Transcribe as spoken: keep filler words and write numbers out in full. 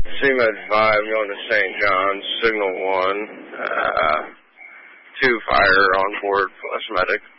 C M E D five going to Saint John's, signal one, uh, two fire on board plus medic.